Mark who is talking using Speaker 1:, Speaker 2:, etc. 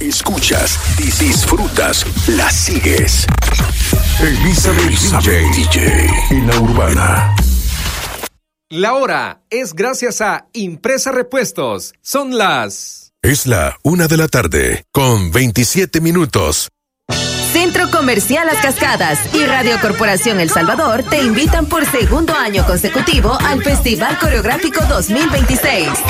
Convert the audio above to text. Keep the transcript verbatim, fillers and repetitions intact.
Speaker 1: Escuchas, dis- disfrutas, la sigues. Elizabeth, Elizabeth D J en La Urbana.
Speaker 2: La hora es gracias a Impresa Repuestos. Son las...
Speaker 1: Es la una de la tarde, con veintisiete minutos.
Speaker 3: Centro Comercial Las Cascadas y Radio Corporación El Salvador te invitan por segundo año consecutivo al Festival Coreográfico dos mil veintiséis.